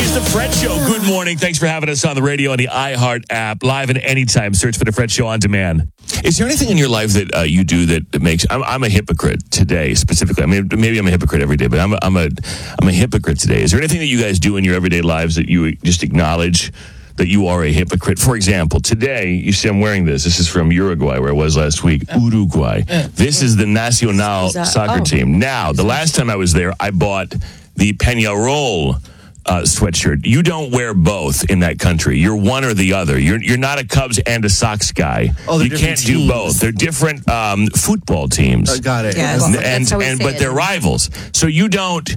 is the Fred Show. Good morning. Thanks for having us on the radio on the iHeart app, live and anytime. Search for the Fred Show on demand. Is there anything in your life that you do that makes? I'm a hypocrite today, specifically. I mean, maybe I'm a hypocrite every day, but I'm a hypocrite today. Is there anything that you guys do in your everyday lives that you just acknowledge that you are a hypocrite? For example, today, you see I'm wearing this. This is from Uruguay, where I was last week. Uruguay. This is the Nacional soccer team. Now, the last time I was there, I bought the Peñarol sweatshirt. You don't wear both in that country. You're one or the other. You're not a Cubs and a Sox guy. Oh, you can't do both. They're different football teams. Got it. Yes. But they're rivals. So you don't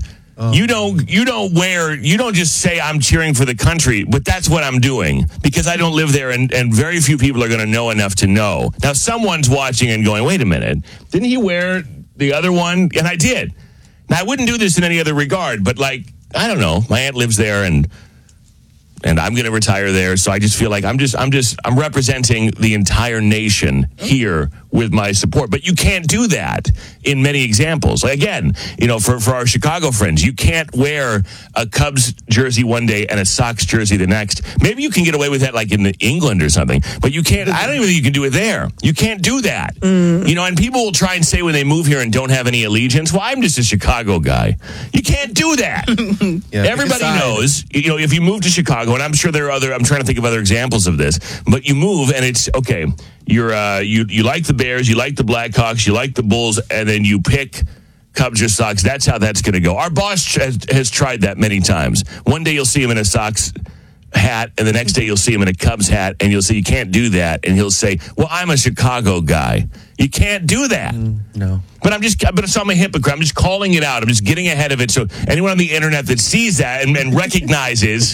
just say I'm cheering for the country, but that's what I'm doing because I don't live there and very few people are going to know enough to know. Now someone's watching and going, wait a minute, didn't he wear the other one? And I did. Now I wouldn't do this in any other regard, but like, I don't know, my aunt lives there and I'm going to retire there. So I just feel like I'm representing the entire nation here with my support. But you can't do that in many examples. Like, again, for our Chicago friends, you can't wear a Cubs jersey one day and a Sox jersey the next. Maybe you can get away with that like in England or something, but you can't. I don't even think you can do it there. You can't do that. And people will try and say when they move here and don't have any allegiance, well, I'm just a Chicago guy. You can't do that. Everybody knows, if you move to Chicago, and I'm sure there are I'm trying to think of other examples of this, but you move and it's, okay, you like the Bears, you like the Blackhawks, you like the Bulls, and then you pick Cubs or Sox. That's how that's going to go. Our boss has tried that many times. One day you'll see him in a Sox hat, and the next day you'll see him in a Cubs hat, and you'll say, you can't do that. And he'll say, well, I'm a Chicago guy. You can't do that. No. But I'm a hypocrite. I'm just calling it out. I'm just getting ahead of it. So anyone on the internet that sees that and recognizes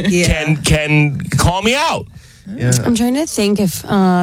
can call me out. Yeah. I'm trying to think if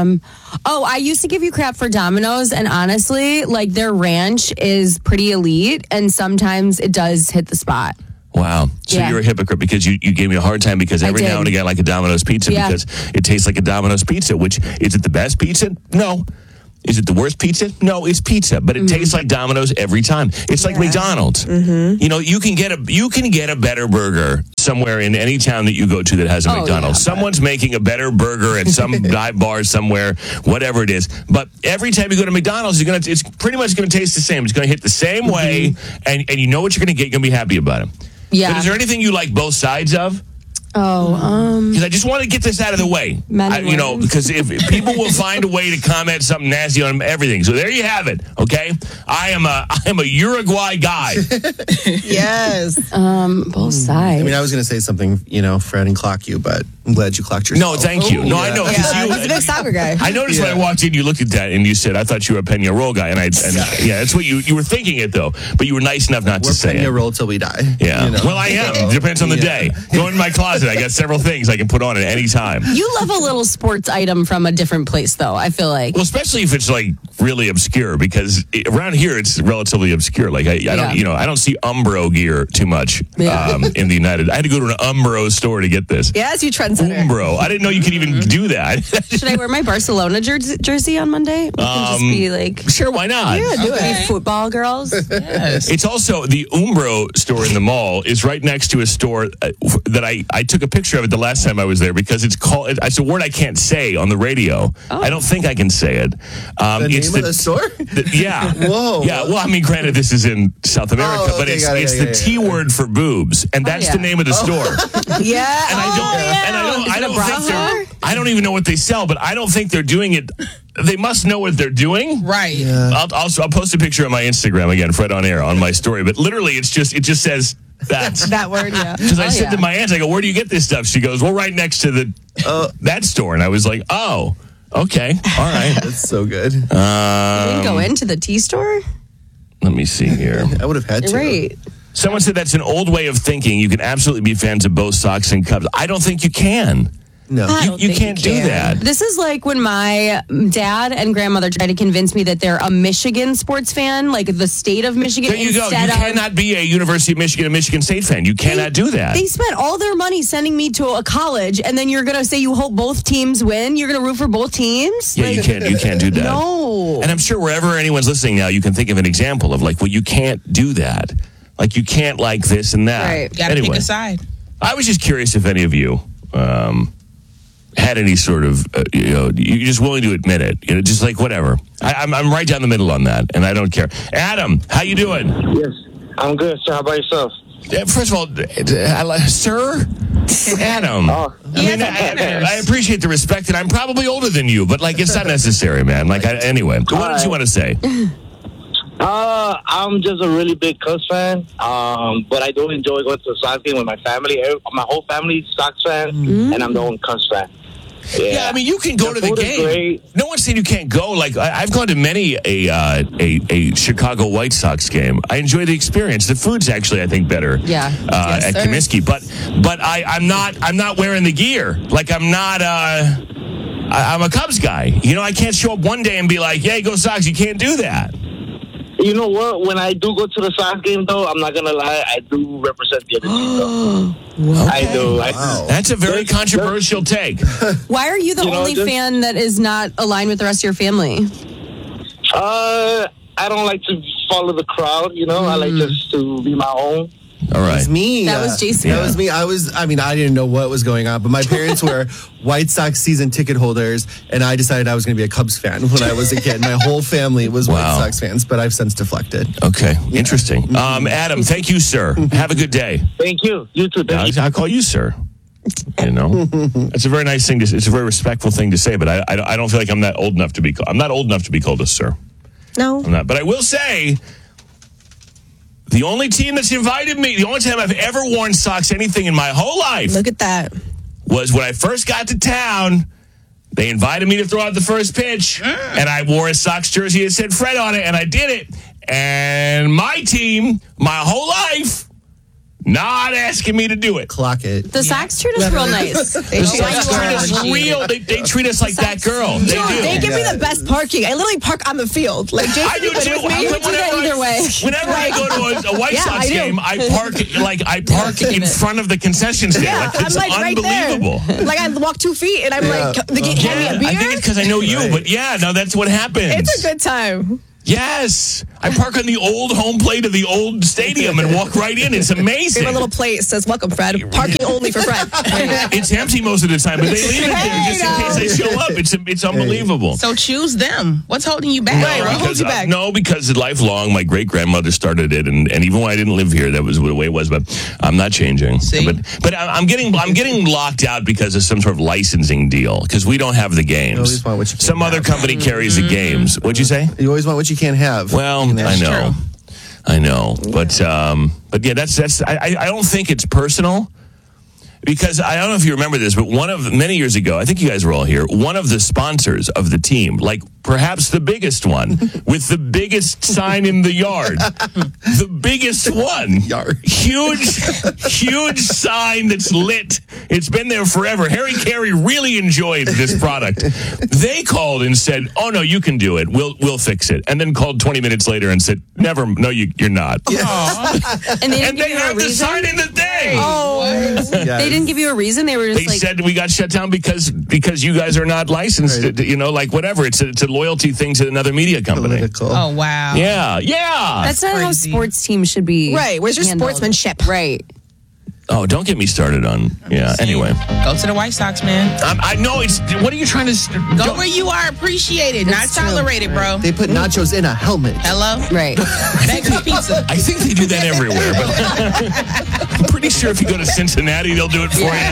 I used to give you crap for Domino's, and honestly, like, their ranch is pretty elite, and sometimes it does hit the spot. Wow. So you're a hypocrite because you gave me a hard time because every now and again I like a Domino's pizza because it tastes like a Domino's pizza, which is it the best pizza? No. Is it the worst pizza? No, it's pizza, but it tastes like Domino's every time. It's like McDonald's. You can get a better burger somewhere in any town that you go to that has a McDonald's. Someone's making a better burger at some dive bar somewhere, whatever it is. But every time you go to McDonald's, it's pretty much going to taste the same. It's going to hit the same way, and you know what you're going to get. You're going to be happy about it. Yeah. But is there anything you like both sides of? Because I just want to get this out of the way. Because if people will find a way to comment something nasty on everything. So there you have it. Okay, I am a Uruguay guy. Yes. Both sides. I mean, I was going to say something, Fred, and clock you, but I'm glad you clocked yourself. No, thank you. No, I know. He's a big soccer guy. I noticed when I walked in, you looked at that and you said, I thought you were a Peñarol guy. And that's what you were thinking it, though. But you were nice enough not to say it. We're Peñarol till we die. Yeah. Well, I am. Depends on the day. Go in my closet. I got several things I can put on at any time. You love a little sports item from a different place, though, I feel like. Well, especially if it's like really obscure, because around here it's relatively obscure. Like I don't see Umbro gear too much in the United. I had to go to an Umbro store to get this. Yes, you trendsetter. Umbro. I didn't know you could even do that. Should I wear my Barcelona jersey on Monday? We can just be like, sure, why not? Yeah, do it. Football girls. Yes. It's also the Umbro store in the mall is right next to a store that I took a picture of it the last time I was there because it's a word I can't say on the radio. I don't think I can say it. The name of the store? Yeah. Whoa. Yeah. Well, I mean, granted, this is in South America, but it's the T word for boobs, and that's the name of the store. Yeah. And I don't even know what they sell, but I don't think they're doing it. They must know what they're doing. Right. Yeah. I'll post a picture on my Instagram again, Fred on Air, on my story. But literally, it just says that word, yeah. Because I said to my aunt, I go, where do you get this stuff? She goes, well, right next to that store. And I was like, oh, okay. All right. That's so good. You didn't go into the tea store? Let me see here. I would have had to. Right. Someone said that's an old way of thinking. You can absolutely be fans of both Sox and Cubs. I don't think you can. No, you can't do that. This is like when my dad and grandmother tried to convince me that they're a Michigan sports fan, like the state of Michigan. There you go. You cannot be a University of Michigan, a Michigan State fan. You cannot do that. They spent all their money sending me to a college, and then you're going to say you hope both teams win? You're going to root for both teams? Yeah, you can't do that. No. And I'm sure wherever anyone's listening now, you can think of an example of like, well, you can't do that. Like, you can't like this and that. Right. Got to pick a side. I was just curious if any of you had any sort of, you're just willing to admit it. Just like whatever. I'm right down the middle on that, and I don't care. Adam, how you doing? Yes, I'm good, sir. How about yourself? First of all, sir, Adam. Oh. I appreciate the respect, and I'm probably older than you, but it's not necessary, man. Anyway, what did you want to say? I'm just a really big Cubs fan, but I do enjoy going to the Sox game with my family. My whole family's Sox fan, and I'm the only Cubs fan. Yeah, I mean, you can go to the game. No one's saying you can't go. I've gone to many a Chicago White Sox game. I enjoy the experience. The food's actually, I think, better. Yeah. At Comiskey, but I'm not wearing the gear. I'm a Cubs guy. I can't show up one day and be like, "Yay, go Sox!" You can't do that. You know what? When I do go to the Sox game, though, I'm not gonna lie. I do represent the other team, though. I do. Wow. That's a very controversial take. Why are you the only fan that is not aligned with the rest of your family? I don't like to follow the crowd. I like just to be my own. All right. It was me. That was Jason. That was me. I didn't know what was going on, but my parents were White Sox season ticket holders, and I decided I was going to be a Cubs fan when I was a kid. My whole family was White Sox fans, but I've since deflected. Okay. Interesting. Adam, thank you, sir. Have a good day. Thank you. You too. Thank you. I'll call you sir. It's a very nice thing. It's a very respectful thing to say, but I don't feel like I'm not old enough to be called. I'm not old enough to be called a sir. No. I'm not. But I will say, the only team that's invited me, the only time I've ever worn socks anything in my whole life. Look at that. Was when I first got to town. They invited me to throw out the first pitch, and I wore a Sox jersey that said Fred on it, and I did it. And my team, my whole life, not asking me to do it. Clock it. The Sox treat us real nice. The Sox treat us real. They treat us like that girl. They do. They give me the best parking. I literally park on the field. Jason, I do too. Either way. Whenever I go to a White Sox game, I park in front of the concession stand. Yeah, It's I'm unbelievable. Right there. I walk 2 feet and I'm they get hand me a beer. I think it's because I know you, but that's what happens. It's a good time. Yes. I park on the old home plate of the old stadium and walk right in. It's amazing. We have a little plate that says, "Welcome, Fred. Parking only for Fred." It's empty most of the time, but they leave it there just in case they show up. It's unbelievable. So choose them. What's holding you back? Because lifelong, my great-grandmother started it, and even when I didn't live here, that was the way it was, but I'm not changing. See? But I'm getting locked out because of some sort of licensing deal, because we don't have the games. You always want what you can't Some other have. company carries the games. What'd you say? You always want what you can't have. Well, I know, but yeah, that's. I don't think it's personal, because I don't know if you remember this, but many years ago, I think you guys were all here. One of the sponsors of the team, perhaps the biggest one, with the biggest sign in the yard, the biggest one, huge sign that's lit. It's been there forever. Harry Carey really enjoyed this product. They called and said, "Oh no, you can do it. We'll fix it." And then called 20 minutes later and said, "Never. No, you're not." And they didn't give you a have the reason? sign in the thing. They didn't give you a reason. They were just They said we got shut down because you guys are not licensed. Right. Whatever. It's a loyalty thing to another media company. Political. Oh, wow. Yeah. That's not how crazy. sports teams should be. Right. Where's your handled. sportsmanship? Right. Oh, don't get me started on. Yeah. Anyway, Go to the White Sox, man. I know it's. What are you trying to? Go where you are appreciated, not That's true. tolerated, bro. They put nachos in a helmet. Hello? Right. Back to pizza. I think they do that everywhere, but I'm pretty sure if you go to Cincinnati, they'll do it for you.